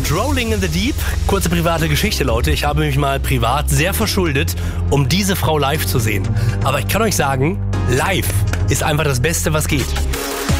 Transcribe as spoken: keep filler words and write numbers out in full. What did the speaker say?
und Rolling in the Deep. Kurze private Geschichte, Leute. Ich habe mich mal privat sehr verschuldet, um diese Frau live zu sehen. Aber ich kann euch sagen, live ist einfach das Beste, was geht.